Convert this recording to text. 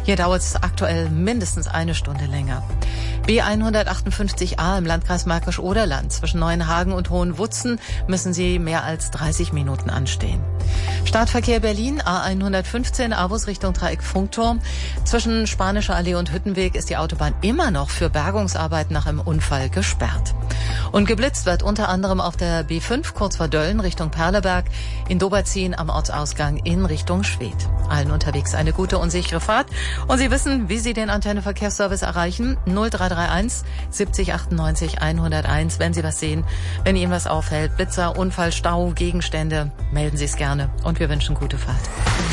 Hier dauert es aktuell mindestens eine Stunde länger. B158a im Landkreis Märkisch-Oderland. Zwischen Neuenhagen und Hohenwutzen müssen Sie mehr als 30 Minuten anstehen. Startverkehr Berlin, A115, Avus Richtung Dreieck Funkturm. Zwischen Spanischer Allee und Hüttenweg ist die Autobahn immer noch für Bergungsarbeiten nach einem Unfall gesperrt. Und geblitzt wird unter anderem auf der B5 kurz vor Dölln Richtung Perleberg, in Doberzin am Ortsausgang in Richtung Schwedt. Allen unterwegs eine gute und sichere Fahrt. Und Sie wissen, wie Sie den Antenne-Verkehrsservice erreichen. 0331 70 98 101. Wenn Sie was sehen, wenn Ihnen was auffällt, Blitzer, Unfall, Stau, Gegenstände, melden Sie es gerne. Und wir wünschen gute Fahrt.